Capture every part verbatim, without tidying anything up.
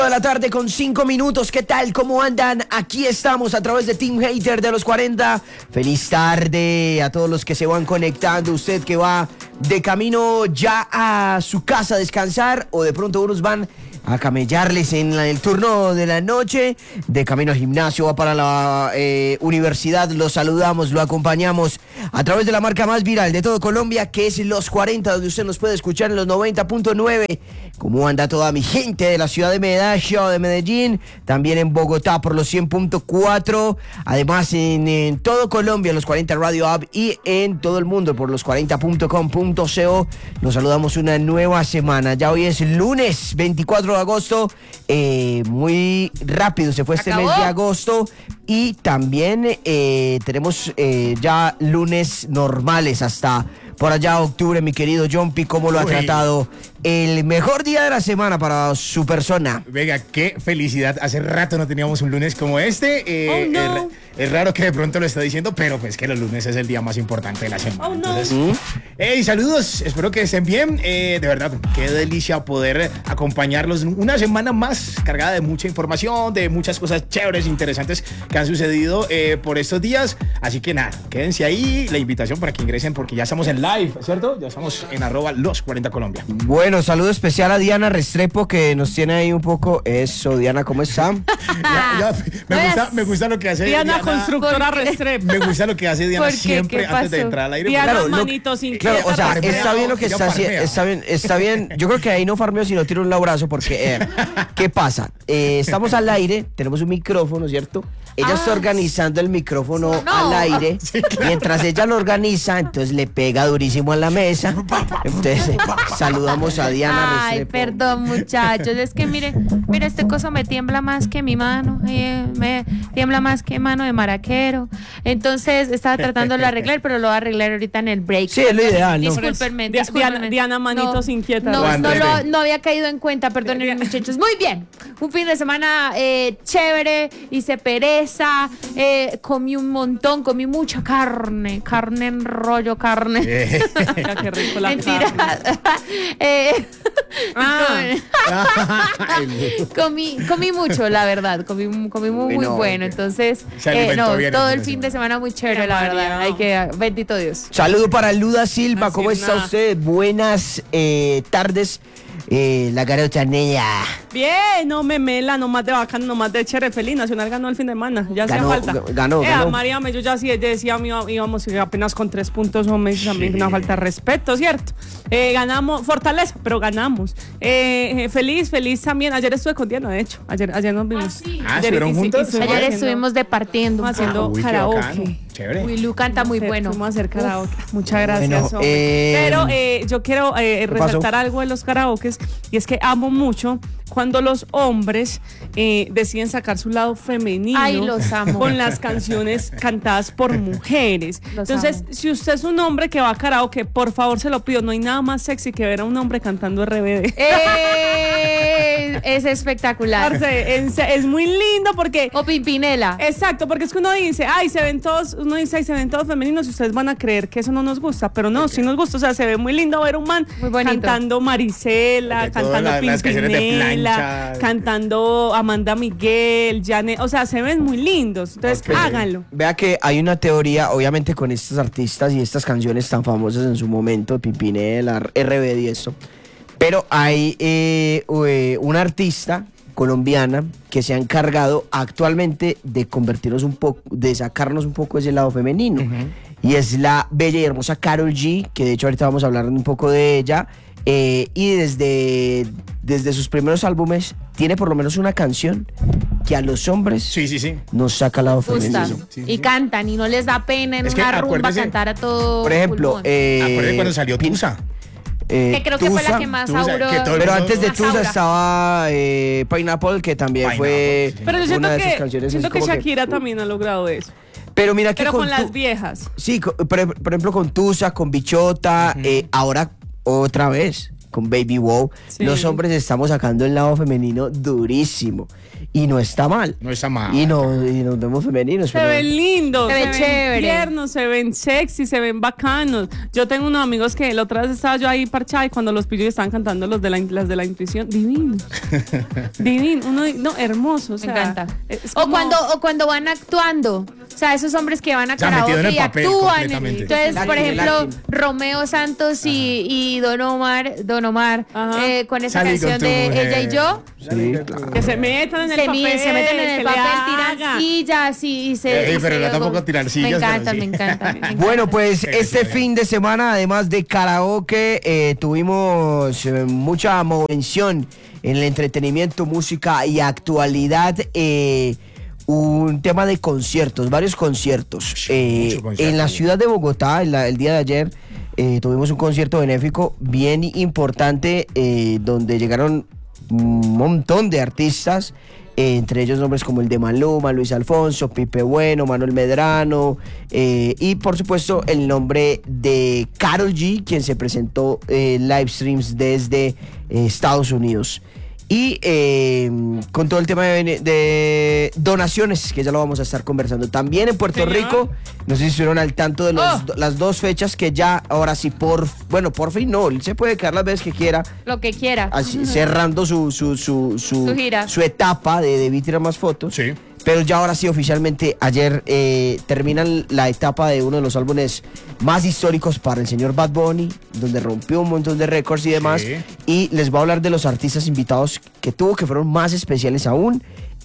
De la tarde con cinco minutos, ¿qué tal? ¿Cómo andan? Aquí estamos a través de Team Hater de los cuarenta. Feliz tarde a todos los que se van conectando. Usted que va de camino ya a su casa a descansar, o de pronto unos van a camellarles en la, el turno de la noche, de camino al gimnasio, va para la eh, universidad. Los saludamos, lo acompañamos a través de la marca más viral de todo Colombia, que es Los cuarenta, donde usted nos puede escuchar en los noventa punto nueve. ¿Cómo anda toda mi gente de la ciudad de Medallo, de Medellín? También en Bogotá por los cien punto cuatro. Además en, en todo Colombia, Los cuarenta Radio App, y en todo el mundo por los cuarenta punto com punto co. Nos saludamos una nueva semana. Ya hoy es lunes veinticuatro de agosto. Eh, muy rápido se fue este ¿Acabó? mes de agosto. Y también eh, tenemos eh, ya lunes normales hasta por allá octubre, mi querido Jumpy. ¿Cómo lo ha Uy. tratado el mejor día de la semana para su persona? Venga, qué felicidad. Hace rato no teníamos un lunes como este. Eh, Oh, no. es, es raro que de pronto lo esté diciendo, pero pues que los lunes es el día más importante de la semana. Oh, no. Entonces, ¿Mm? hey, saludos. Espero que estén bien. Eh, de verdad, qué delicia poder acompañarlos una semana más cargada de mucha información, de muchas cosas chéveres, interesantes que han sucedido eh, por estos días. Así que nada, quédense ahí. La invitación para que ingresen porque ya estamos en live, ¿cierto? Ya estamos en arroba los cuarenta Colombia. Bueno, saludo especial a Diana Restrepo, que nos tiene ahí un poco. Eso, Diana, ¿cómo está? Ya- ya, me, gusta, me gusta lo que hace Diana, Diana. constructora ¿Por qué? Restrepo. Me gusta lo que hace Diana ¿Por qué? siempre ¿Qué antes de pasó? entrar al aire. Diana, Claro, lo- manitos inquietas. Claro, o sea, Farmea, está bien lo que ella está haciendo, farmea. está bien, está bien. Yo creo que ahí no farmeo, sino tiro un abrazo, porque, eh, ¿qué pasa? Eh, estamos al aire, tenemos un micrófono, ¿cierto? Ella Ah, está organizando el micrófono no. al aire. Mientras ella lo organiza, entonces le pega durísimo a la mesa. Entonces, eh, saludamos a Diana Ay, Restrepo. perdón, muchachos. Es que mire, mire, este coso me tiembla más que mi mano. eh, me tiembla más que mano de maraquero. Entonces, estaba tratando de arreglar, pero lo voy a arreglar ahorita en el break. Sí, es lo ideal, ¿no? Discúlpenme, Di- discúlpenme. Diana- Diana, manitos No, inquietas. No, no, Aguante. lo- no había caído en cuenta, perdonen, muchachos. Muy bien. Un fin de semana eh, chévere, hice pereza, eh, comí un montón, comí mucha carne, carne en rollo, carne. Mira qué rico la Mentira. carne. Eh, Ah. comí, comí mucho, la verdad. Comí, comí muy, muy Bueno, bueno. Entonces, Se eh, alimentó no, bien el todo fin el de fin de semana. semana muy chévere, Qué la verdad. variado. Hay que, bendito Dios. Saludo para Luda Silva, Así ¿cómo está nada. usted? Buenas eh, tardes. Eh, la garota Nella. Bien, no me mela, no más de bacano, no más de chévere, feliz. Nacional ganó el fin de semana, ya hacía Ganó, falta. g- ganó, Eh, ganó. María, yo ya sí decía, iba- íbamos apenas con tres puntos, hombre, también una falta de respeto, ¿cierto? Eh, ganamos, fortaleza, pero ganamos. Eh, eh, feliz, feliz también. Ayer estuve con Diana, de hecho. Ayer, ayer nos vimos. Ah, Ayer ¿estuvieron hice- juntos? hicimos Ayer haciendo- estuvimos departiendo. haciendo Uy, qué karaoke. bacano. Chévere. Uy, Lu canta muy Fuimos a- bueno. Fuimos a hacer karaoke. Muchas Bueno, gracias. hombre. eh, Pero eh, yo quiero eh, pasó? resaltar algo de los karaokes, y es que amo mucho cuando los hombres eh, deciden sacar su lado femenino. Ay, los amo. Con las canciones cantadas por mujeres. Los Entonces, amo. si usted es un hombre que va a karaoke, por favor se lo pido. No hay nada más sexy que ver a un hombre cantando R B D. Eh, es espectacular. Parce, en se- es muy lindo porque O Pimpinela. exacto, porque es que uno dice, ay, se ven todos, uno dice, ay, se ven todos femeninos, y ustedes van a creer que eso no nos gusta, pero no, sí nos gusta, o sea, se ve muy lindo ver un man Muy bonito. cantando Marisela, Sobre todo cantando la- las canciones de Pimpinela, plancha. cantando Amanda Miguel, Janet, o sea, se ven muy lindos, entonces Ok. háganlo. Vea que hay una teoría, obviamente, con estos artistas y estas canciones tan famosas en su momento, Pimpinela, R B D y esto. Pero hay eh, eh, una artista colombiana que se ha encargado actualmente de convertirnos un poco, de sacarnos un poco ese lado femenino. Y es la bella y hermosa Karol G, que de hecho ahorita vamos a hablar un poco de ella. Eh, y desde, desde sus primeros álbumes tiene por lo menos una canción que a los hombres Sí, sí, sí. nos saca el lado Gusta. femenino. Sí, sí, Y sí. cantan y no les da pena en Es que una rumba acuérdese- cantar a todo. Por ejemplo, pulmón. eh, Acuérdate cuando salió Pin- Tusa. eh, que creo que fue la Tusa, que más Tusa, auró. que todo el Pero mundo- antes de más Tusa aura. estaba eh, Pineapple, que también Pineapple, fue sí. Pero yo siento una de esas que, canciones. siento es que como Shakira también ha logrado eso, Pero mira que pero con Tu- las viejas. Sí, co- por, por ejemplo con Tusa, con Bichota, eh, ahora otra vez con Baby Wow, Sí. los hombres estamos sacando el lado femenino durísimo. Y no está mal. No está mal. Y, no, y nos vemos femeninos. Se pero- ven lindos, Se se, ve ven chévere. tiernos, se ven sexy, se ven bacanos. Yo tengo unos amigos que la otra vez estaba yo ahí parchada y cuando los pillos estaban cantando los de la, las de la intuición, divinos. Divino, uno, no, hermoso. O Me sea, encanta. es O como- cuando, o cuando van actuando. O sea, esos hombres que van a Se han metido en karaoke el y papel actúan. completamente. Entonces, por Latin, ejemplo, Latin. Romeo Santos y, y Don Omar, Don Omar Ajá. eh, con esa Salí con canción tu de mujer. Ella y yo. Sí, claro. que se metan en el Se, papel. miden, se meten en que el le papel, hagan. tiran sillas y, y se. Eh, y pero se- no tampoco tirar sillas, Me pero encanta, sí. me encanta. me encanta. Bueno, pues Pero este sí, fin de semana, además de karaoke, eh, tuvimos eh, mucha movención en el entretenimiento, música y actualidad. eh, un tema de conciertos, varios conciertos. Eh, mucho concierto. en la ciudad de Bogotá, el, el día de ayer, eh, tuvimos un concierto benéfico bien importante eh, donde llegaron un montón de artistas, eh, entre ellos nombres como el de Maluma, Luis Alfonso, Pipe Bueno, Manuel Medrano, eh, y por supuesto el nombre de Karol G, quien se presentó en live streams desde eh, Estados Unidos. Y eh, con todo el tema de, bene- de donaciones, que ya lo vamos a estar conversando. También en Puerto Señor. Rico, no sé si estuvieron al tanto de los Oh. do- las dos fechas que ya, ahora sí, por, bueno, por fin no, él se puede quedar las veces que quiera, Lo que quiera. así, cerrando su, su, su, su, Su gira. su etapa de Debí tirar más fotos. Sí. Pero ya ahora sí, oficialmente, ayer eh, terminan la etapa de uno de los álbumes más históricos para el señor Bad Bunny, donde rompió un montón de récords y demás. Sí. Y les voy a hablar de los artistas invitados que tuvo, que fueron más especiales aún.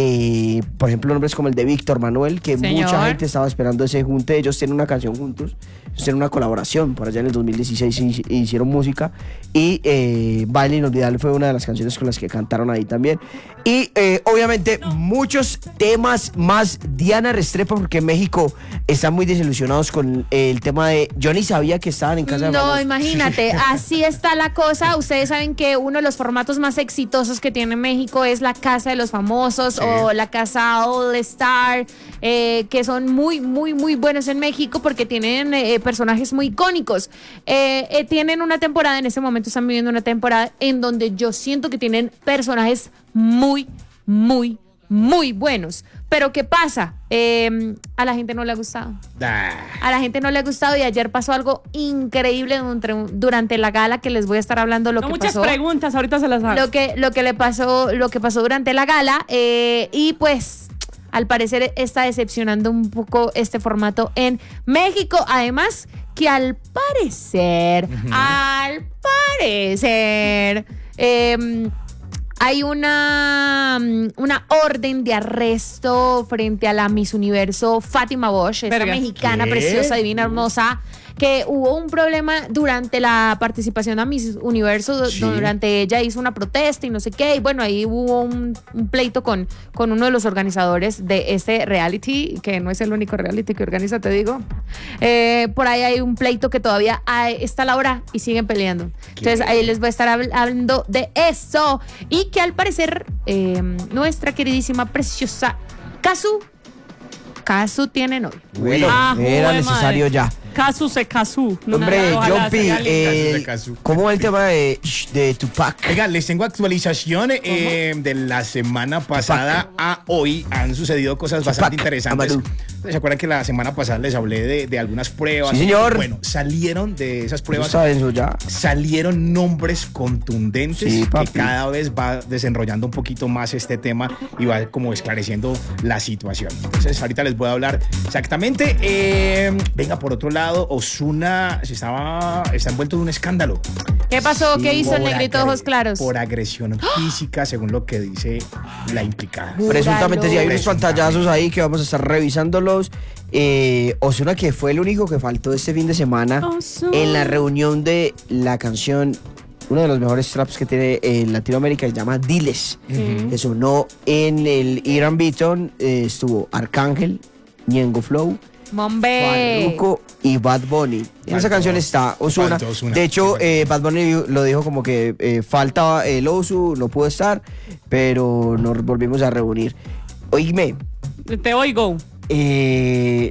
Eh, por ejemplo, nombres como el de Víctor Manuel, que Señor. mucha gente estaba esperando ese junte. Ellos tienen una canción juntos, ellos tienen una colaboración. Por allá en el dos mil dieciséis hi- hicieron música. Y eh, Baile Inolvidable fue una de las canciones con las que cantaron ahí también. Y eh, obviamente muchos temas más. Diana Restrepo, porque en México están muy desilusionados con el tema de. Yo ni sabía que estaban en casa de No, famosos. imagínate, así está la cosa. Ustedes saben que uno de los formatos más exitosos que tiene México es la Casa de los Famosos o la Casa All Star, eh, que son muy, muy, muy buenos en México porque tienen eh, personajes muy icónicos. Eh, eh, tienen una temporada, en este momento están viviendo una temporada en donde yo siento que tienen personajes muy, muy, muy buenos. Pero ¿qué pasa? Eh, a la gente no le ha gustado. Ah. A la gente no le ha gustado y ayer pasó algo increíble durante, durante la gala que les voy a estar hablando lo No, que muchas pasó. preguntas, ahorita se las hago. Lo que, lo que le pasó, lo que pasó durante la gala eh, y pues al parecer está decepcionando un poco este formato en México. Además que al parecer, al parecer, eh, hay una, una orden de arresto frente a la Miss Universo Fátima Bosch, esta Verga. mexicana ¿Qué? preciosa, divina, hermosa, que hubo un problema durante la participación a Miss Universo, do- Sí. durante ella hizo una protesta y no sé qué, y bueno, ahí hubo un, un pleito con, con uno de los organizadores de este reality, que no es el único reality que organiza, te digo. Eh, por ahí hay un pleito que todavía hay- está a la hora y siguen peleando. Entonces ahí les voy a estar habl- hablando de eso. Y que al parecer eh, nuestra queridísima, preciosa Kazu, Kazu tiene novio. Bueno, Ah, era jue necesario madre. ya. Casu se casú. No, Hombre, ojalá Jumpy, sea lindo. eh, de Kazu. ¿cómo va el tema de, de Tupac? Oiga, les tengo actualización eh, de la semana pasada a hoy. Han sucedido cosas bastante Tupac interesantes. Amaru. ¿Se acuerdan que la semana pasada les hablé de, de algunas pruebas? Sí, señor. Bueno, salieron de esas ¿Tú pruebas, sabes eso ya? salieron nombres contundentes Sí, que papi. cada vez va desenrollando un poquito más este tema y va como esclareciendo la situación. Entonces, ahorita les voy a hablar exactamente. Eh, venga, por otro lado, Ozuna se estaba, está envuelto en un escándalo. ¿Qué pasó? Sí, ¿Qué hizo el Por negrito de agre- ojos claros? Por agresión física, según lo que dice la implicada. Presuntamente sí, hay unos Presuntamente. pantallazos ahí que vamos a estar revisándolos. Eh, Ozuna, que fue el único que faltó este fin de semana Ozuna. en la reunión de la canción, uno de los mejores traps que tiene en Latinoamérica, se llama Diles, que sonó en el Irán Beaton. Eh, estuvo Arcángel, Ñengo Flow, Mombe. Farruko y Bad Bunny. En esa Faltó- canción está Ozuna. faltó Ozuna. De hecho, Sí, eh, Bad Bunny lo dijo como que eh, falta el Ozu, no pudo estar, pero nos volvimos a reunir. Oíme, Te oigo. eh,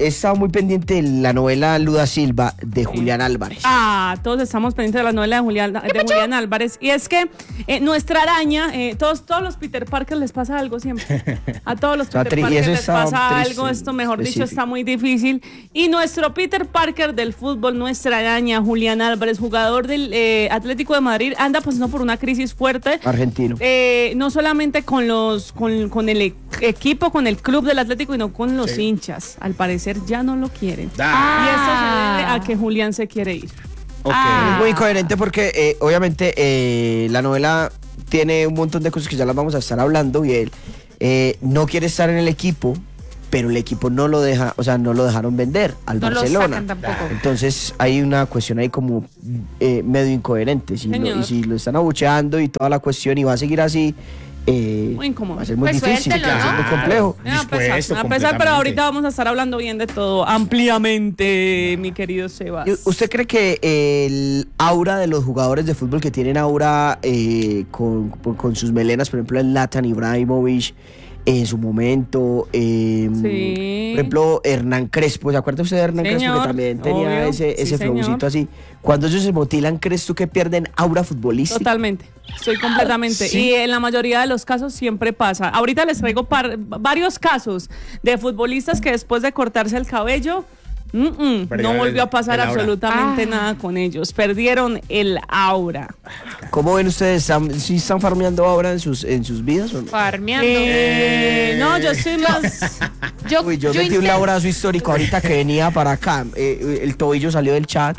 he estado muy pendiente de la novela Luda Silva de Julián Álvarez. Ah, todos estamos pendientes de la novela de Julián, de Julián Álvarez. Y es que eh, nuestra araña, eh, todos, todos los Peter Parker les pasa algo siempre. A todos los Peter Tri- y Parker eso les está pasa triste, algo. Esto, mejor dicho, específico. está muy difícil. Y nuestro Peter Parker del fútbol, nuestra araña, Julián Álvarez, jugador del eh, Atlético de Madrid, anda pasando por una crisis fuerte. Argentino. Eh, no solamente con los con, con el e- equipo, con el club del Atlético, sino con los Sí. hinchas. Al parecer ya no lo quieren. Ah. Y eso se debe a que Julián se quiere ir. Ok. Ah. Es muy incoherente porque eh, obviamente eh, la novela tiene un montón de cosas que ya las vamos a estar hablando y él eh, no quiere estar en el equipo, pero el equipo no lo deja, o sea, no lo dejaron vender al No lo Barcelona. sacan tampoco. Entonces hay una cuestión ahí como eh, medio incoherente. Si lo, Señor. y si lo están abucheando y toda la cuestión y va a seguir así, eh, Muy incómodo. va a ser muy Pues difícil, suéltelo, va a ser ¿no? muy complejo. Me va a pesar, Dispuesto me va a pesar, pero completamente. ahorita vamos a estar hablando bien de todo ampliamente, mi querido Sebas. ¿Y ¿Usted cree que el aura de los jugadores de fútbol que tienen aura eh, con, con sus melenas, por ejemplo, el Zlatan Ibrahimovic en su momento, eh, Sí. por ejemplo, Hernán Crespo, ¿se acuerda usted de Hernán Crespo? Señor, Que también tenía obvio, ese, sí, ese señor. flowcito así. Cuando ellos se motilan, ¿crees tú que pierden aura futbolística? Totalmente, estoy completamente. Sí. Y en la mayoría de los casos siempre pasa. Ahorita les traigo par- varios casos de futbolistas que después de cortarse el cabello, mm, mm, Perdieron no volvió el- a pasar el aura. absolutamente Ah. nada con ellos. Perdieron el aura. ¿Cómo ven ustedes? ¿Están, ¿sí están farmeando ahora en sus, en sus vidas o no? Farmeando. Eh, no, yo soy más... Yo, Uy, yo, yo metí un inten- abrazo histórico ahorita que venía para acá. Eh, el tobillo salió del chat.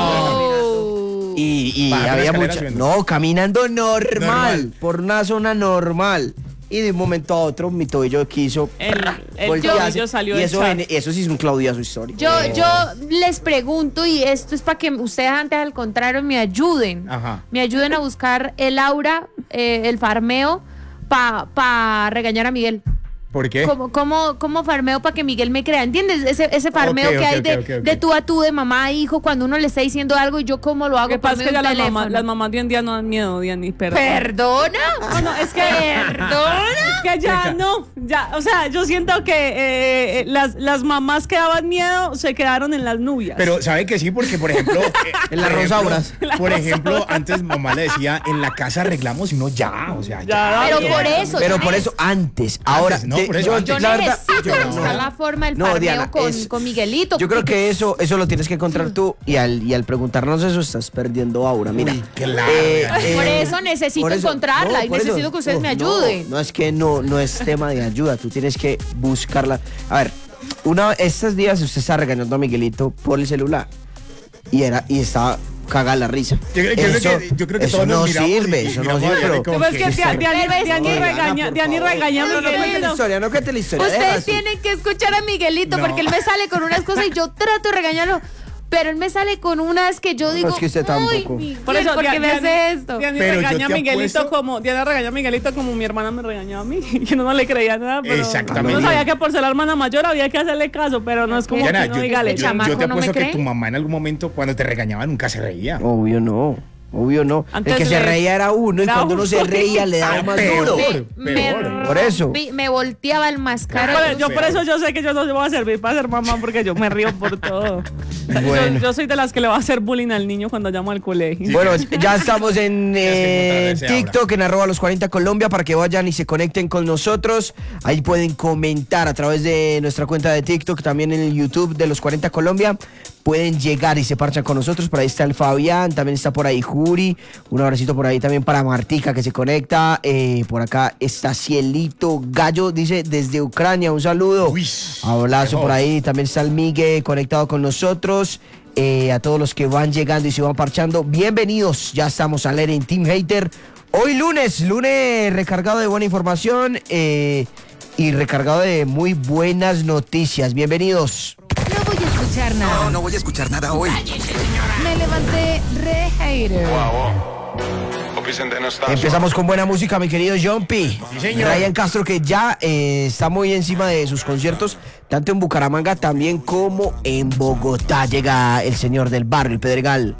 Amo. Y, y Bajando la había escalera, mucha. subiendo. No, caminando normal, Normal. por una zona normal. Y de un momento a otro mi tobillo quiso El- el voltearse, tobillo salió y del eso, chat. en- eso sí es un claudiazo histórico. Yo, yo les pregunto, y esto es para que ustedes antes al contrario me ayuden. Ajá. Me ayuden a buscar el aura, eh, el farmeo, para pa regañar a Miguel. ¿Por qué? ¿Cómo, cómo, cómo farmeo para que Miguel me crea? ¿Entiendes? Ese, ese farmeo Ok, que ok, hay ok, de, ok, ok. de tú a tú, de mamá a hijo, cuando uno le está diciendo algo y yo cómo lo Lo hago que por pasa es que medio ya de un las mamás, teléfono. las mamás de hoy en día no dan miedo, Diana, perdón. ¿Perdona? No, no, es que... ¿Perdona? Que ya no, ya, o sea, yo siento que eh, eh, las, las mamás que daban miedo se quedaron en las nubias. Pero sabe que sí, porque por ejemplo, eh, En las por ejemplo- Rosauras. Por ejemplo, antes mamá le decía, en la casa arreglamos y no ya, o sea, ya. Pero Bien. por eso. Pero yo por ne- eso antes, ahora no, por eso yo, antes. Yo la verdad- necesito yo- buscar no. la forma del No, farmeo Diana, con, es- con Miguelito. Yo creo porque- que eso, eso lo tienes que encontrar tú y al, y al preguntarnos eso estás perdiendo aura. Mira, Uy, claro, Por eso necesito por eso- encontrarla y por eso- necesito que ustedes me no, ayuden. No, es que no, no es tema de ayuda, tú tienes que buscarla. A ver, una, estos días usted está regañando a Miguelito por el celular y era y estaba cagada la risa. Yo creo- yo creo eso que- yo creo que eso todos nos no miramos sirve, y eso no miramos a sirve. Diana y Pero, como Pero es que Ok. Diana, Diana- Pero es- Diana No, regaña, Diana, por Diana favor. regaña a No, no, no Miguelito. cuente la historia, no cuente la historia. deja Ustedes así. tienen que escuchar a Miguelito No. porque él me sale con unas cosas y yo trato de regañarlo. Pero él me sale con unas que yo digo, es que usted "Ay, tampoco". Miguel, Por eso ¿por qué Dia- me Diana- hace esto? Diana Pero yo regaña a te Miguelito apuesto- como Diana regaña a Miguelito como mi hermana me regañaba a mí. Yo no le creía nada, pero Exactamente. no sabía que por ser la hermana mayor había que hacerle caso, pero no es como Diana, que no yo, dígale. yo- chamaco yo te no me apuesto que cree. tu mamá en algún momento cuando te regañaba nunca se reía. Obvio no, obvio no. Antes el que se le- reía era uno y era cuando uno uno. se reía le daba Ah, más peor. duro. Me, peor. me Por eso. rompi- me volteaba el mascara. Por- yo por eso yo sé que yo no voy a servir para ser mamá porque yo me río por todo. O sea, Bueno. yo, yo soy de las que le va a hacer bullying al niño cuando llamo al colegio. Bueno, ya estamos en Tienes que eh, encontrar ese TikTok, en arroba los cuarenta Colombia, para que vayan y se conecten con nosotros. Ahí pueden comentar a través de nuestra cuenta de TikTok, también en el YouTube de los cuarenta Colombia. Pueden llegar y se parchan con nosotros. Por ahí está el Fabián, también está por ahí Juri. Un abracito por ahí también para Martica que se conecta. Eh, por acá está Cielito Gallo, dice desde Ucrania. Un saludo. Uy, Abrazo qué por joven. ahí. También está el Migue conectado con nosotros. Eh, a todos los que van llegando y se van parchando, bienvenidos. Ya estamos al aire en Team Hater. Hoy lunes, lunes recargado de buena información eh, y recargado de muy buenas noticias. Bienvenidos. No voy a escuchar nada. No, no voy a escuchar nada hoy. Me levanté re hater. Empezamos con buena música, mi querido John P. Sí, señor. Ryan Castro, que ya eh, está muy encima de sus conciertos, tanto en Bucaramanga también como en Bogotá. Llega el señor del barrio, el Pedregal.